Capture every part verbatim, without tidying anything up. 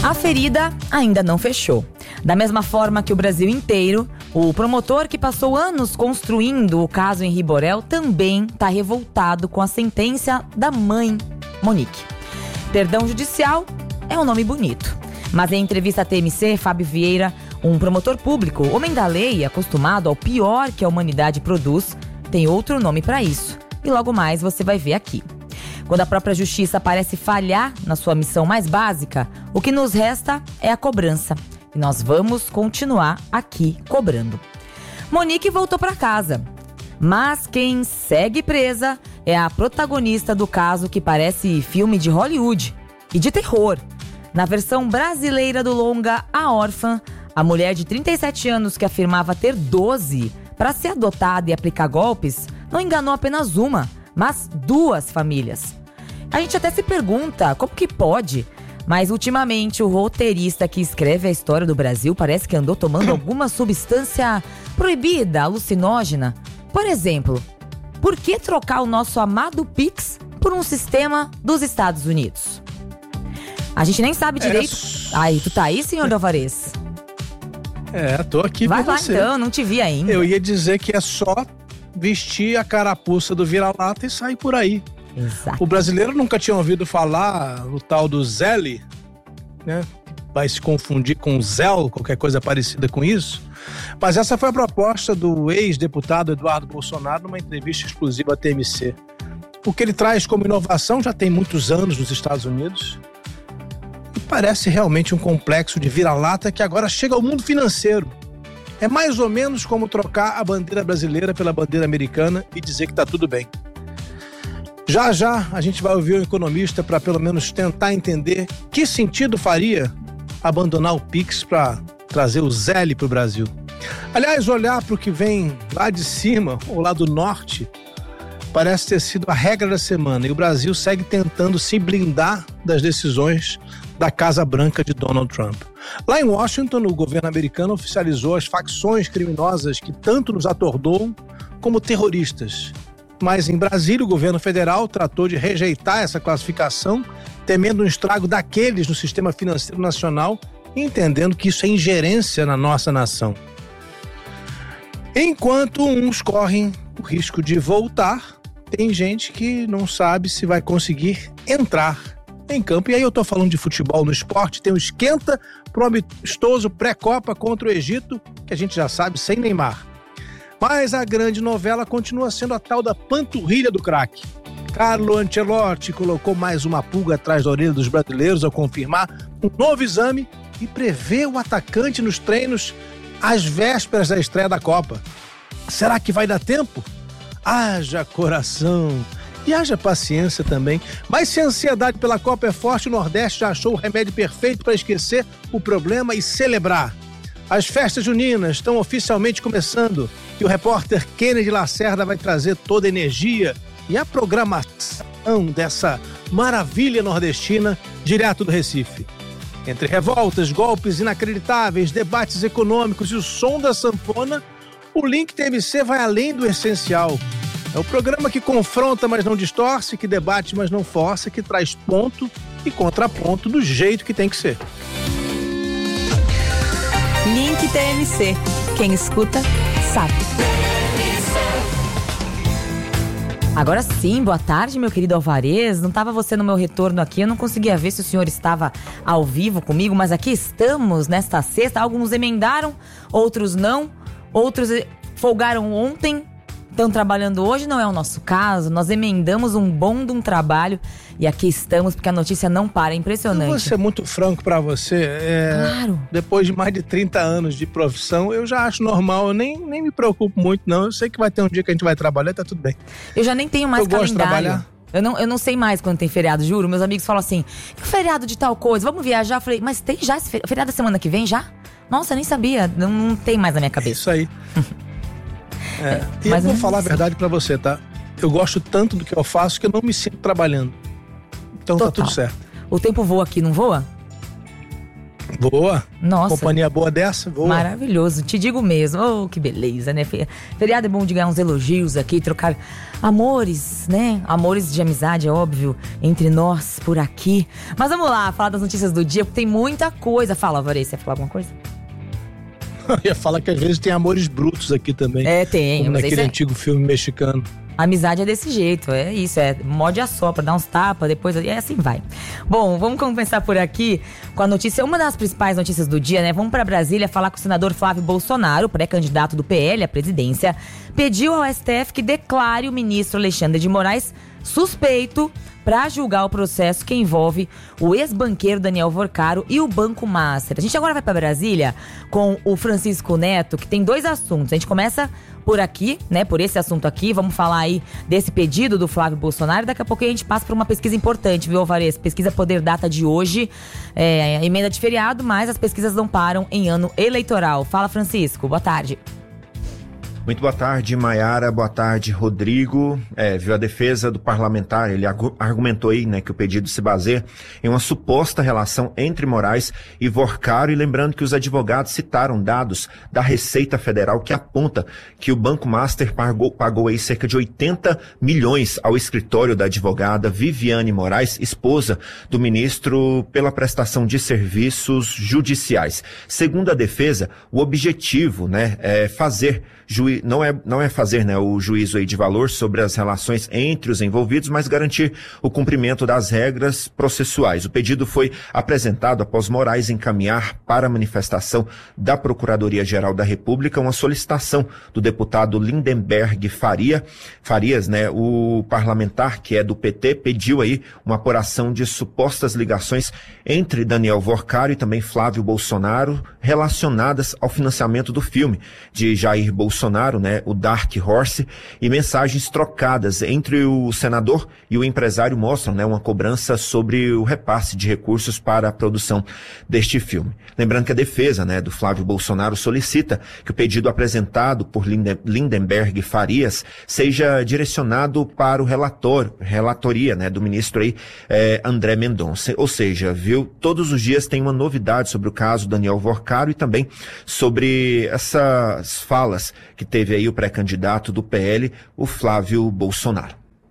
A ferida ainda não fechou. Da mesma forma que o Brasil inteiro, o promotor que passou anos construindo o caso Henri Borel também está revoltado com a sentença da mãe, Monique. Perdão judicial é um nome bonito. Mas em entrevista à T M C, Fábio Vieira, um promotor público, homem da lei, acostumado ao pior que a humanidade produz, tem outro nome para isso. E logo mais você vai ver aqui. Quando a própria justiça parece falhar na sua missão mais básica, o que nos resta é a cobrança. E nós vamos continuar aqui cobrando. Monique voltou para casa. Mas quem segue presa é a protagonista do caso que parece filme de Hollywood e de terror. Na versão brasileira do longa A Órfã, a mulher de trinta e sete anos que afirmava ter doze para ser adotada e aplicar golpes, não enganou apenas uma, mas duas famílias. A gente até se pergunta como que pode, mas ultimamente o roteirista que escreve a história do Brasil parece que andou tomando alguma substância proibida, alucinógena. Por exemplo, por que trocar o nosso amado Pix por um sistema dos Estados Unidos? A gente nem sabe direito. É... Aí, tu tá aí, senhor Alvarez? É, tô aqui Vai com lá você. então, não te vi ainda. Eu ia dizer que é só vestir a carapuça do vira-lata e sair por aí. Exato. O brasileiro nunca tinha ouvido falar no tal do Zelle, né? Vai se confundir com Zell, qualquer coisa parecida com isso. Mas essa foi a proposta do ex-deputado Eduardo Bolsonaro numa entrevista exclusiva à T M C. O que ele traz como inovação já tem muitos anos nos Estados Unidos. E parece realmente um complexo de vira-lata que agora chega ao mundo financeiro. É mais ou menos como trocar a bandeira brasileira pela bandeira americana e dizer que está tudo bem. Já já a gente vai ouvir o economista para pelo menos tentar entender que sentido faria abandonar o Pix para trazer o Zelle para o Brasil. Aliás, olhar para o que vem lá de cima ou lá do norte parece ter sido a regra da semana e o Brasil segue tentando se blindar das decisões da Casa Branca de Donald Trump. Lá em Washington, o governo americano oficializou as facções criminosas que tanto nos atordoam como terroristas. Mas em Brasília, o governo federal tratou de rejeitar essa classificação, temendo um estrago daqueles no sistema financeiro nacional, entendendo que isso é ingerência na nossa nação. Enquanto uns correm o risco de voltar, tem gente que não sabe se vai conseguir entrar em campo. E aí eu tô falando de futebol no esporte, tem um esquenta pro amistoso pré-copa contra o Egito, que a gente já sabe, sem Neymar. Mas a grande novela continua sendo a tal da panturrilha do craque. Carlo Ancelotti colocou mais uma pulga atrás da orelha dos brasileiros ao confirmar um novo exame e prevê o atacante nos treinos às vésperas da estreia da Copa. Será que vai dar tempo? Haja coração e haja paciência também. Mas se a ansiedade pela Copa é forte, o Nordeste já achou o remédio perfeito para esquecer o problema e celebrar. As festas juninas estão oficialmente começando e o repórter Kennedy Lacerda vai trazer toda a energia e a programação dessa maravilha nordestina direto do Recife. Entre revoltas, golpes inacreditáveis, debates econômicos e o som da sanfona, o Link T M C vai além do essencial. É o programa que confronta, mas não distorce, que debate, mas não força, que traz ponto e contraponto do jeito que tem que ser. Link T M C. Quem escuta, sabe. Agora sim, boa tarde, meu querido Alvarez. Não estava você no meu retorno aqui, eu não conseguia ver se o senhor estava ao vivo comigo, mas aqui estamos nesta sexta. Alguns emendaram, outros não, outros folgaram ontem, estão trabalhando hoje, não é o nosso caso. Nós emendamos um bom de um trabalho e aqui estamos porque a notícia não para, é impressionante. Eu vou ser muito franco pra você, é, claro. Depois de mais de trinta anos de profissão, eu já acho normal, eu nem, nem me preocupo muito não, eu sei que vai ter um dia que a gente vai trabalhar e tá tudo bem. Eu já nem tenho mais eu calendário. Gosto de trabalhar. Eu não, eu não sei mais quando tem feriado, juro. Meus amigos falam assim, que feriado de tal coisa, vamos viajar? Eu falei, mas tem já esse feriado da semana que vem já? Nossa, nem sabia, não, não tem mais na minha cabeça. Isso aí. É, e eu vou falar a verdade pra você, tá? Eu gosto tanto do que eu faço que eu não me sinto trabalhando. Então total. Tá tudo certo. O tempo voa aqui, não voa? Boa. Nossa. Companhia boa dessa, boa. Maravilhoso, te digo mesmo. Oh, que beleza, né? Feriado é bom de ganhar uns elogios aqui, trocar amores, né? Amores de amizade, é óbvio, entre nós por aqui. Mas vamos lá, falar das notícias do dia, porque tem muita coisa. Fala, Alvarez, você ia falar alguma coisa? Eu ia falar que às vezes tem amores brutos aqui também. É, tem. Como naquele é... antigo filme mexicano. A amizade é desse jeito, é isso, é morde a sopra, dá uns tapas, depois e assim vai. Bom, vamos começar por aqui com a notícia, uma das principais notícias do dia, né? Vamos para Brasília falar com o senador Flávio Bolsonaro, pré-candidato do P L à presidência, pediu ao S T F que declare o ministro Alexandre de Moraes suspeito para julgar o processo que envolve o ex-banqueiro Daniel Vorcaro e o Banco Master. A gente agora vai para Brasília com o Francisco Neto, que tem dois assuntos. A gente começa por aqui, né, por esse assunto aqui, vamos falar aí desse pedido do Flávio Bolsonaro. Daqui a pouco a gente passa por uma pesquisa importante, viu, Alvarez? Pesquisa Poder Data de hoje, é, emenda de feriado, mas as pesquisas não param em ano eleitoral. Fala, Francisco, boa tarde. Muito boa tarde, Maiara. Boa tarde, Rodrigo. É, viu a defesa do parlamentar, ele argumentou aí, né, que o pedido se baseia em uma suposta relação entre Moraes e Vorcaro, e lembrando que os advogados citaram dados da Receita Federal que aponta que o Banco Master pagou, pagou aí cerca de oitenta milhões ao escritório da advogada Viviane Moraes, esposa do ministro, pela prestação de serviços judiciais. Segundo a defesa, o objetivo, né, é fazer Juí- não, é, não é fazer, né, o juízo aí de valor sobre as relações entre os envolvidos, mas garantir o cumprimento das regras processuais. O pedido foi apresentado após Moraes encaminhar para a manifestação da Procuradoria-Geral da República uma solicitação do deputado Lindenberg Faria, Farias, né, o parlamentar que é do P T, pediu aí uma apuração de supostas ligações entre Daniel Vorcaro e também Flávio Bolsonaro relacionadas ao financiamento do filme de Jair Bolsonaro. Bolsonaro, né, o Dark Horse, e mensagens trocadas entre o senador e o empresário mostram, né, uma cobrança sobre o repasse de recursos para a produção deste filme. Lembrando que a defesa, né, do Flávio Bolsonaro solicita que o pedido apresentado por Linden, Lindenberg Farias seja direcionado para o relator, relatoria, né, do ministro aí, eh, André Mendonça. Ou seja, viu, todos os dias tem uma novidade sobre o caso Daniel Vorcaro e também sobre essas falas que teve aí o pré-candidato do P L, o Flávio Bolsonaro.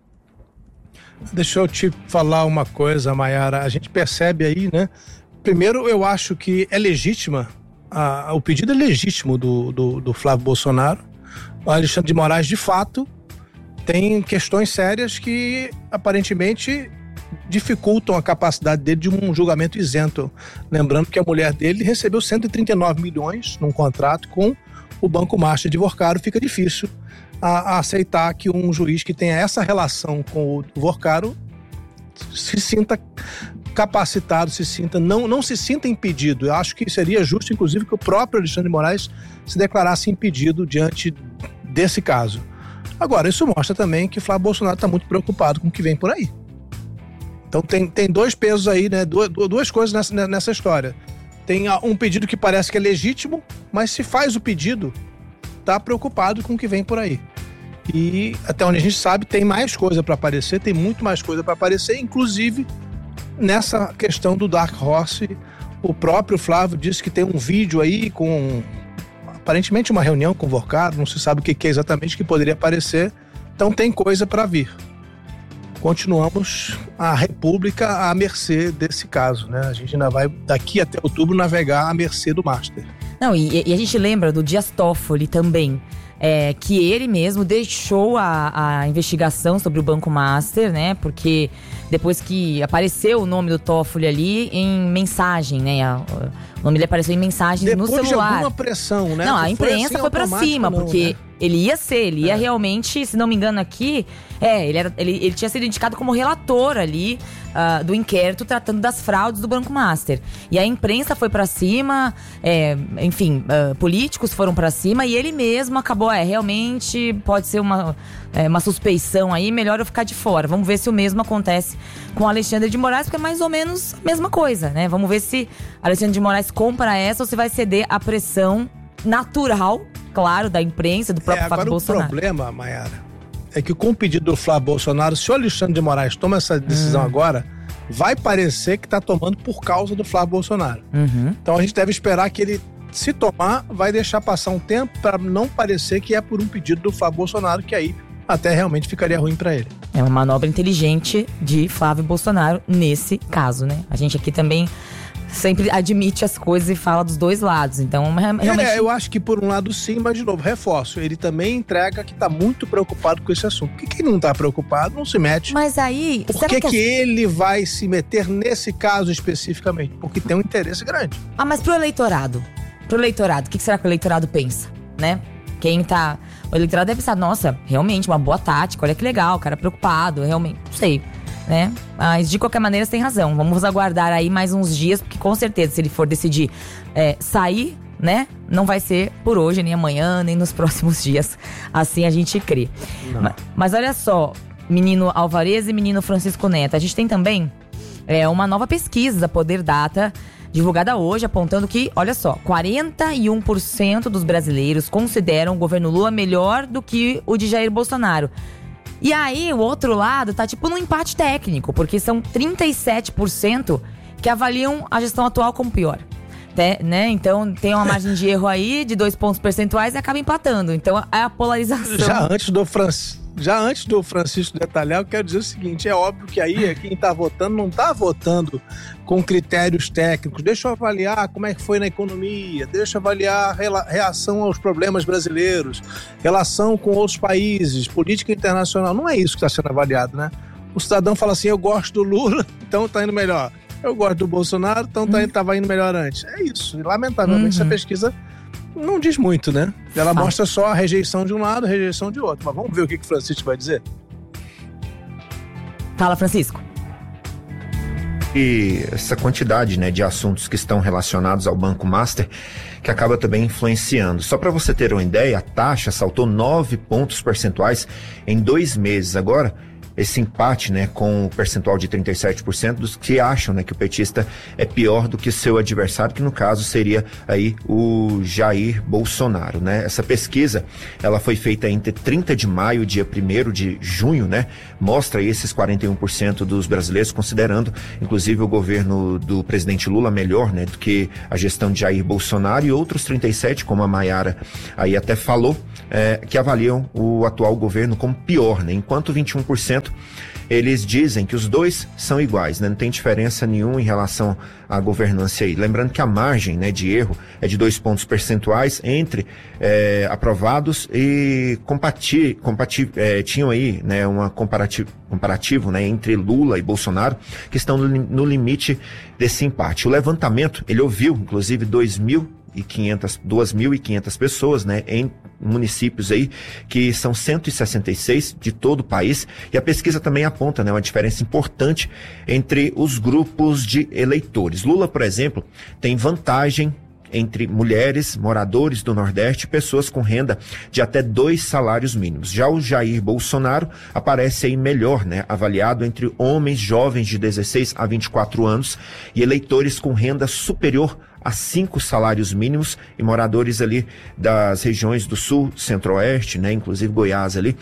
Deixa eu te falar uma coisa, Maiara. A gente percebe aí, né? Primeiro, eu acho que é legítima, a, o pedido é legítimo do, do, do Flávio Bolsonaro. O Alexandre de Moraes, de fato, tem questões sérias que, aparentemente, dificultam a capacidade dele de um julgamento isento. Lembrando que a mulher dele recebeu cento e trinta e nove milhões num contrato com o Banco Master de Vorcaro. Fica difícil a, a aceitar que um juiz que tenha essa relação com o Vorcaro se sinta capacitado, se sinta, não, não se sinta impedido. Eu acho que seria justo, inclusive, que o próprio Alexandre de Moraes se declarasse impedido diante desse caso. Agora, isso mostra também que Flávio Bolsonaro está muito preocupado com o que vem por aí. Então tem, tem dois pesos aí, né? Duas, duas coisas nessa, nessa história. Tem um pedido que parece que é legítimo, mas se faz o pedido, tá preocupado com o que vem por aí. E até onde a gente sabe, tem mais coisa para aparecer, tem muito mais coisa para aparecer, inclusive nessa questão do Dark Horse. O próprio Flávio disse que tem um vídeo aí com aparentemente uma reunião com o Vorcaro, não se sabe o que é exatamente que poderia aparecer. Então tem coisa para vir. Continuamos a República à mercê desse caso, né? A gente ainda vai, daqui até outubro, navegar à mercê do Master. Não, e, e a gente lembra do Dias Toffoli também, é, que ele mesmo deixou a, a investigação sobre o Banco Master, né? Porque depois que apareceu o nome do Toffoli ali em mensagem, né? A, o nome dele apareceu em mensagens depois no celular. De alguma pressão, né? Não, a foi imprensa assim, foi pra cima, não, porque né? ele ia ser, ele ia é. realmente, se não me engano aqui, é, ele, era, ele, ele tinha sido indicado como relator ali uh, do inquérito tratando das fraudes do Banco Master. E a imprensa foi pra cima, é, enfim, uh, políticos foram pra cima e ele mesmo acabou, é, realmente pode ser uma, é, uma suspeição aí, melhor eu ficar de fora. Vamos ver se o mesmo acontece com o Alexandre de Moraes, porque é mais ou menos a mesma coisa, né? Vamos ver se Alexandre de Moraes compra essa ou se vai ceder à pressão natural, claro, da imprensa, do próprio é, Flávio Bolsonaro. O problema, Maiara, é que com o pedido do Flávio Bolsonaro, se o Alexandre de Moraes toma essa decisão hum. agora, vai parecer que está tomando por causa do Flávio Bolsonaro. Uhum. Então a gente deve esperar que ele, se tomar, vai deixar passar um tempo para não parecer que é por um pedido do Flávio Bolsonaro, que aí até realmente ficaria ruim para ele. É uma manobra inteligente de Flávio Bolsonaro nesse caso, né? A gente aqui também sempre admite as coisas e fala dos dois lados, então realmente... É, eu acho que por um lado sim, mas de novo, reforço, ele também entrega que tá muito preocupado com esse assunto, porque quem não tá preocupado não se mete. Mas aí... Por que, que, que ele vai se meter nesse caso especificamente? Porque tem um interesse grande. Ah, mas pro eleitorado, pro eleitorado, o que, que será que o eleitorado pensa, né? Quem tá... O eleitorado deve pensar, nossa, realmente, uma boa tática, olha que legal, o cara preocupado, realmente, não sei... né? Mas de qualquer maneira você tem razão. Vamos aguardar aí mais uns dias, porque com certeza se ele for decidir é, sair, né? Não vai ser por hoje, nem amanhã, nem nos próximos dias. Assim a gente crê. Mas, mas olha só, menino Alvarez e menino Francisco Neto, a gente tem também é, uma nova pesquisa, Poder Data, divulgada hoje, apontando que, olha só, quarenta e um por cento dos brasileiros consideram o governo Lula melhor do que o de Jair Bolsonaro. E aí, o outro lado tá tipo num empate técnico, porque são trinta e sete por cento que avaliam a gestão atual como pior. Né? né? Então, tem uma margem de erro aí de dois pontos percentuais e acaba empatando. Então, é a polarização. Já antes do Francisco, já antes do Francisco detalhar, eu quero dizer o seguinte, é óbvio que aí quem tá votando não tá votando com critérios técnicos. Deixa eu avaliar como é que foi na economia, deixa eu avaliar a reação aos problemas brasileiros, relação com outros países, política internacional. Não é isso que está sendo avaliado, né? O cidadão fala assim, eu gosto do Lula, então tá indo melhor. Eu gosto do Bolsonaro, então tá, tava indo melhor antes. É isso. E, lamentavelmente, uhum. essa pesquisa não diz muito, né? Ela Fala. mostra só a rejeição de um lado, a rejeição de outro. Mas vamos ver o que o Francisco vai dizer? Fala, Francisco. E essa quantidade, né, de assuntos que estão relacionados ao Banco Master, que acaba também influenciando. Só para você ter uma ideia, a taxa saltou nove pontos percentuais em dois meses. Agora, esse empate, né, com o percentual de trinta e sete por cento dos que acham, né, que o petista é pior do que seu adversário, que no caso seria aí o Jair Bolsonaro, né? Essa pesquisa, ela foi feita entre trinta de maio e dia primeiro de junho, né? Mostra aí esses quarenta e um por cento dos brasileiros considerando, inclusive, o governo do presidente Lula melhor, né, do que a gestão de Jair Bolsonaro, e outros trinta e sete, como a Maiara aí até falou, é, que avaliam o atual governo como pior, né? Enquanto vinte e um por cento eles dizem que os dois são iguais, né? Não tem diferença nenhuma em relação à governança aí. Lembrando que a margem, né, de erro é de dois pontos percentuais entre é, aprovados e compati, compati, é, tinham aí, né, uma comparativo, comparativo, né, entre Lula e Bolsonaro, que estão no, no limite desse empate. O levantamento, ele ouviu, inclusive, dois mil e quinhentas, duas mil e quinhentas pessoas, né, em municípios aí, que são cento e sessenta e seis de todo o país, e a pesquisa também aponta, né, uma diferença importante entre os grupos de eleitores. Lula, por exemplo, tem vantagem entre mulheres, moradores do Nordeste e pessoas com renda de até dois salários mínimos. Já o Jair Bolsonaro aparece aí melhor, né, avaliado entre homens jovens de dezesseis a vinte e quatro anos e eleitores com renda superior a cinco salários mínimos e moradores ali das regiões do Sul, Centro-Oeste, né, inclusive Goiás ali.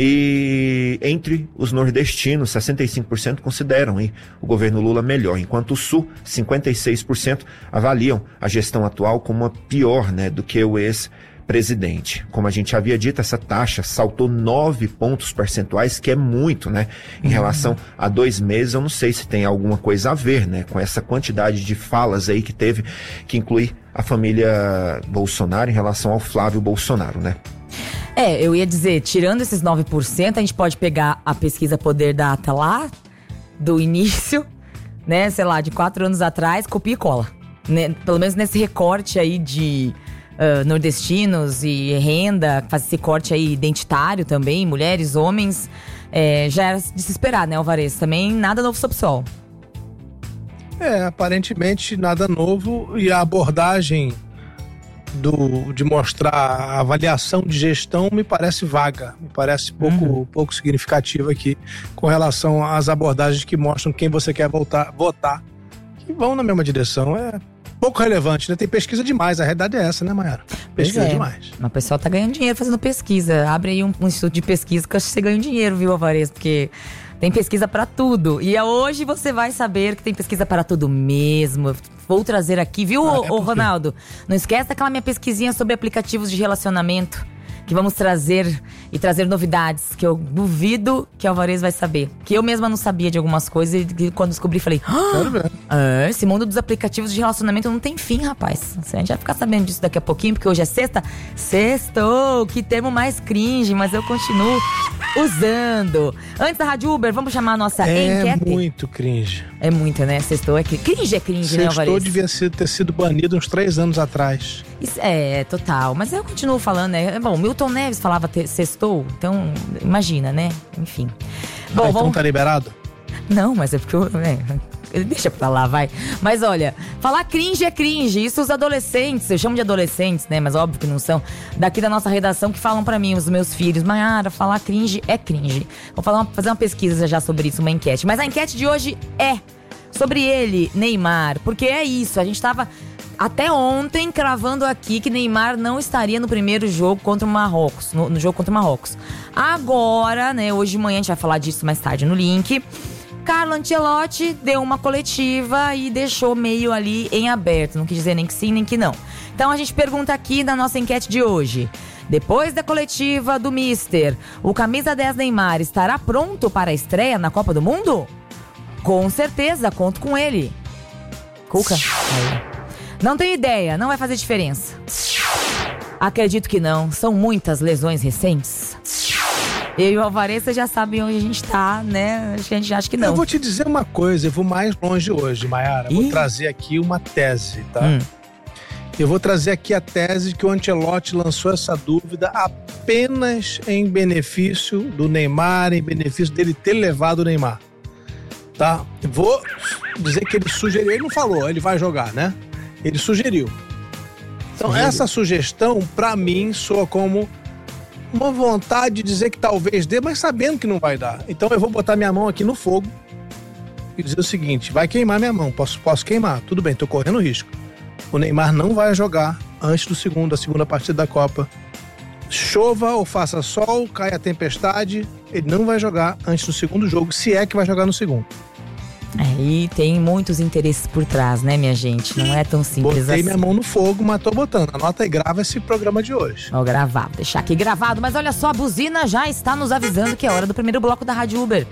E entre os nordestinos, sessenta e cinco por cento consideram hein, o governo Lula melhor, enquanto o Sul, cinquenta e seis por cento avaliam a gestão atual como a pior, né, do que o ex-presidente. Como a gente havia dito, essa taxa saltou nove pontos percentuais, que é muito, né? Em uhum. relação a dois meses, eu não sei se tem alguma coisa a ver, né? Com essa quantidade de falas aí que teve, que inclui a família Bolsonaro em relação ao Flávio Bolsonaro, né? É, eu ia dizer, tirando esses nove por cento, a gente pode pegar a pesquisa Poder Data lá, do início, né? Sei lá, de quatro anos atrás, copia e cola. Né? Pelo menos nesse recorte aí de Uh, nordestinos e renda, faz esse corte aí identitário também, mulheres, homens, é, já era de se esperar, né, Alvarez? Também nada novo sob o sol. É, aparentemente nada novo, e a abordagem do, de mostrar a avaliação de gestão me parece vaga, me parece pouco, uhum. pouco significativa aqui com relação às abordagens que mostram quem você quer voltar, votar, que vão na mesma direção. É pouco relevante, né? Tem pesquisa demais, a realidade é essa, né, Maiara? Pesquisa é. demais. Mas o pessoal tá ganhando dinheiro fazendo pesquisa. Abre aí um, um instituto de pesquisa que eu acho que você ganha dinheiro, viu, Alvarez? Porque Tem pesquisa pra tudo. E hoje você vai saber que tem pesquisa para tudo mesmo. Vou trazer aqui, viu, ah, é ô, Ronaldo? Não esquece daquela minha pesquisinha sobre aplicativos de relacionamento. Que vamos trazer e trazer novidades. Que eu duvido que o Alvarez vai saber. Que eu mesma não sabia de algumas coisas. E quando descobri, falei... Quero ver. Ah, esse mundo dos aplicativos de relacionamento não tem fim, rapaz. A gente vai ficar sabendo disso daqui a pouquinho. Porque hoje é sexta. Sextou! Que termo mais cringe. Mas eu continuo usando. Antes da Rádio Uber, vamos chamar a nossa é enquete? É muito cringe. É muito, né? Sextou é cringe. Cringe é cringe, Sextou, né, Alvarez? Sextou devia ser, ter sido banido uns três anos atrás. Isso é, total. Mas eu continuo falando, né? Bom, Milton Neves falava ter, sextou, então imagina, né? Enfim. Bom, ah, então vamos... tá liberado? Não, mas é porque eu... É, deixa pra lá, vai. Mas olha, falar cringe é cringe. Isso os adolescentes, eu chamo de adolescentes, né? Mas óbvio que não são. Daqui da nossa redação que falam pra mim, os meus filhos. Maiara, falar cringe é cringe. Vou falar uma, fazer uma pesquisa já sobre isso, uma enquete. Mas a enquete de hoje é sobre ele, Neymar. Porque é isso, a gente tava... Até ontem, cravando aqui que Neymar não estaria no primeiro jogo contra o Marrocos. No, no jogo contra o Marrocos. Agora, né, hoje de manhã, a gente vai falar disso mais tarde no link. Carlo Ancelotti deu uma coletiva e deixou meio ali em aberto. Não quis dizer nem que sim, nem que não. Então a gente pergunta aqui na nossa enquete de hoje. Depois da coletiva do Mister, o camisa dez Neymar estará pronto para a estreia na Copa do Mundo? Com certeza, conto com ele. Cuca. Aí. Não tenho ideia, não vai fazer diferença. Acredito que não, são muitas lesões recentes. Eu e o Alvarez, você já sabe onde a gente tá, né? Acho que a gente acha que não. Eu vou te dizer uma coisa, eu vou mais longe hoje, Maiara. Vou trazer aqui uma tese, tá? Hum. Eu vou trazer aqui a tese que o Ancelotti lançou essa dúvida apenas em benefício do Neymar, em benefício dele ter levado o Neymar. Tá? Vou dizer que ele sugeriu, ele não falou, ele vai jogar, né? Ele sugeriu. Então, sugeriu. Essa sugestão, pra mim, soa como uma vontade de dizer que talvez dê, mas sabendo que não vai dar. Então, eu vou botar minha mão aqui no fogo e dizer o seguinte, vai queimar minha mão, posso, posso queimar, tudo bem, tô correndo risco. O Neymar não vai jogar antes do segundo, a segunda partida da Copa. Chova ou faça sol, caia a tempestade, ele não vai jogar antes do segundo jogo, se é que vai jogar no segundo. É, e tem muitos interesses por trás, né, minha gente? Não é tão simples Botei assim. minha mão no fogo, mas tô botando. Anota e grava esse programa de hoje. Vou gravar, vou deixar aqui gravado. Mas olha só, a buzina já está nos avisando que é hora do primeiro bloco da Rádio Uber.